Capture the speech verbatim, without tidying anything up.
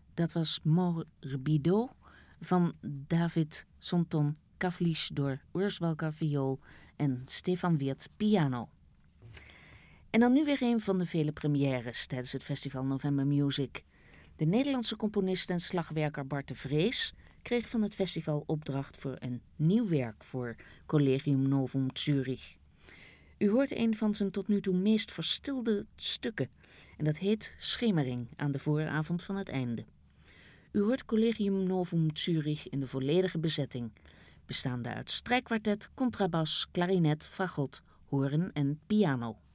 Dat was Morbido van David Sonton Kavlish door Urs Walka viool en Stefan Weert piano. En dan nu weer een van de vele premières tijdens het festival November Music. De Nederlandse componist en slagwerker Bart de Vrees kreeg van het festival opdracht voor een nieuw werk voor Collegium Novum Zürich. U hoort een van zijn tot nu toe meest verstilde stukken en dat heet Schemering aan de vooravond van het einde. U hoort Collegium Novum Zürich in de volledige bezetting, bestaande uit strijkkwartet, contrabas, klarinet, fagot, hoorn en piano.